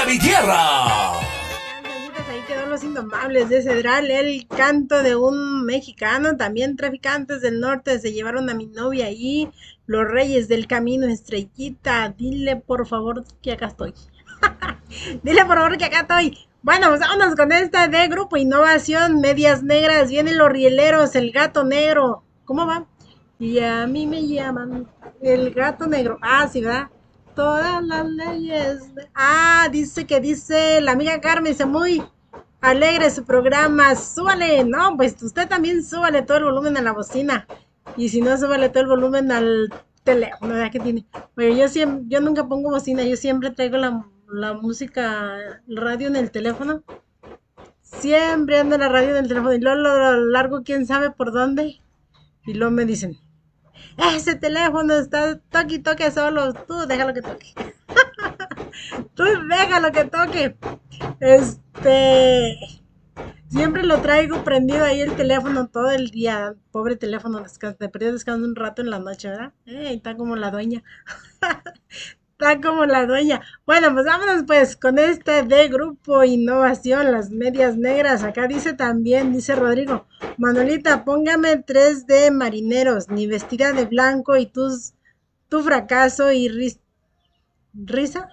mi tierra. Ahí quedó Los Indomables de Cedral, el canto de un mexicano. También Traficantes del Norte, Se llevaron a mi novia ahí. Los Reyes del Camino, Estrellita, dile por favor que acá estoy. Dile por favor que acá estoy. Bueno, pues vámonos con esta de Grupo Innovación, Medias Negras. Vienen los rieleros, el gato negro. ¿Cómo va? Y a mí me llaman el gato negro. Ah, sí, ¿verdad? Todas las leyes. Ah, dice la amiga Carmen, dice muy alegre su programa. Súbale, no, pues usted también súbale todo el volumen a la bocina. Y si no, súbale todo el volumen al teléfono, ¿verdad que tiene? Oye, yo nunca pongo bocina, yo siempre traigo la música, el radio en el teléfono. Siempre ando la radio en el teléfono y luego lo largo quién sabe por dónde. Y luego me dicen, ese teléfono está toque y toque solo, tú déjalo que toque. Tú déjalo que toque. Este, siempre lo traigo prendido ahí el teléfono todo el día. Pobre teléfono, de perdido descanso un rato en la noche, ¿verdad? Está como la dueña. Está como la dueña. Bueno, pues vámonos pues con este de Grupo Innovación, las medias negras. Acá dice también, dice Rodrigo, Manuelita, póngame 3 de marineros, ni vestida de blanco y tu fracaso y risa.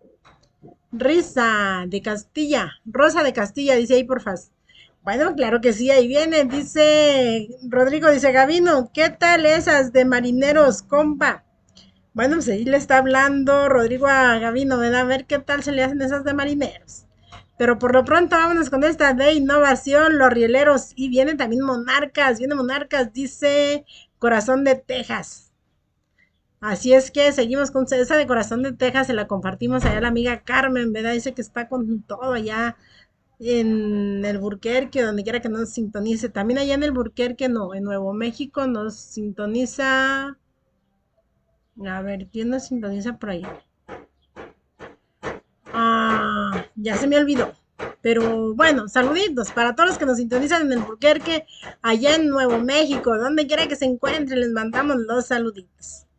Risa de Castilla, Rosa de Castilla, dice ahí porfas. Bueno, claro que sí, ahí viene, dice Rodrigo, dice Gavino, ¿qué tal esas de marineros, compa? Bueno, pues ahí le está hablando Rodrigo a Gavino, ¿verdad? A ver qué tal se le hacen esas de marineros. Pero por lo pronto vámonos con esta de innovación, los rieleros. Y vienen también monarcas, viene monarcas, dice Corazón de Texas. Así es que seguimos con esa de Corazón de Texas, se la compartimos allá a la amiga Carmen, ¿verdad? Dice que está con todo allá en el Burquerque, donde quiera que nos sintonice. También allá en el Burquerque, no, en Nuevo México nos sintoniza. A ver, ¿quién nos sintoniza por ahí? Ah, ya se me olvidó. Pero bueno, saluditos para todos los que nos sintonizan en el Burquerque, allá en Nuevo México, donde quiera que se encuentren, les mandamos los saluditos.